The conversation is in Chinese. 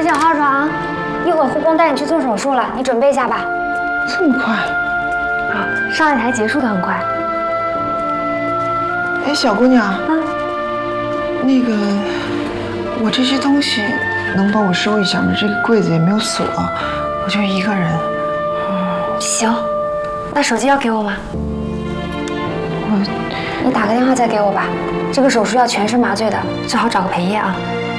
小号床，一会儿护工带你去做手术了，你准备一下吧。 这么快？ 啊，上一台结束的很快。 哎，小姑娘，那个，我这些东西能帮我收一下吗？这个柜子也没有锁，我就一个人。 行，那手机要给我吗？你打个电话再给我吧。这个手术要全身麻醉的，最好找个陪夜啊。